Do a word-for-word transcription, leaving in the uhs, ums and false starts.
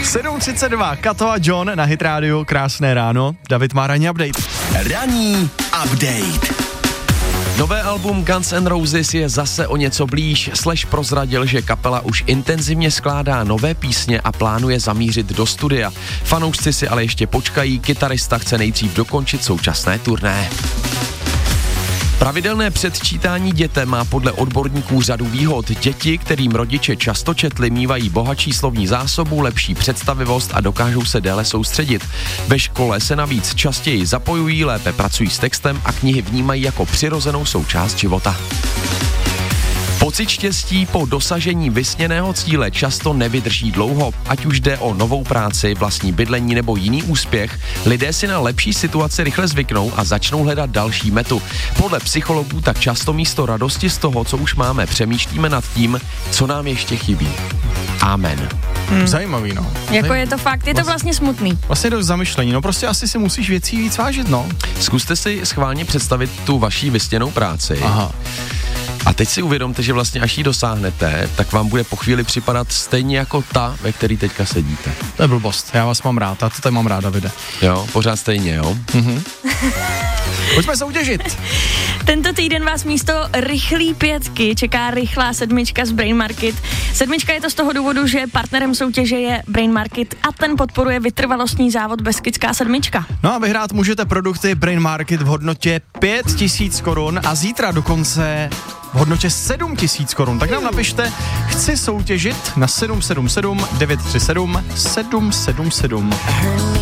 sedm třicet dva, Kato a John na Hit Radio, krásné ráno. David má ranní update. Ranní update. Nové album Guns N' Roses je zase o něco blíž. Slash prozradil, že kapela už intenzivně skládá nové písně a plánuje zamířit do studia. Fanoušci si ale ještě počkají, kytarista chce nejdřív dokončit současné turné. Pravidelné předčítání dětem má podle odborníků řadu výhod. Děti, kterým rodiče často četli, mívají bohatší slovní zásobu, lepší představivost a dokážou se déle soustředit. Ve škole se navíc častěji zapojují, lépe pracují s textem a knihy vnímají jako přirozenou součást života. Pocit štěstí po dosažení vysněného cíle často nevydrží dlouho. Ať už jde o novou práci, vlastní bydlení nebo jiný úspěch, lidé si na lepší situaci rychle zvyknou a začnou hledat další metu. Podle psychologů tak často místo radosti z toho, co už máme, přemýšlíme nad tím, co nám ještě chybí. Amen. Hmm. Zajímavý, no. Jako je to fakt, je to vlastně smutný. Vlastně dost zamyšlení, no prostě asi si musíš věcí víc vážit, no. Zkuste si schválně představit tu vaší vysněnou práci. Aha. A teď si uvědomte, že vlastně až ji dosáhnete, tak vám bude po chvíli připadat stejně jako ta, ve který teďka sedíte. To je blbost, já vás mám rád, a to tady mám rád, Davide. Jo, pořád stejně, jo? Mhm. Pojďme soutěžit. Tento týden vás místo rychlý pětky čeká rychlá sedmička z Brain Market. Sedmička je to z toho důvodu, že partnerem soutěže je Brain Market a ten podporuje vytrvalostní závod Beskidská sedmička. No a vyhrát můžete produkty Brain Market v hodnotě pět tisíc korun a zítra dokonce v hodnotě sedm tisíc korun. Tak nám napište, chci soutěžit na sedm sedm sedm devět tři sedm sedm sedm sedm.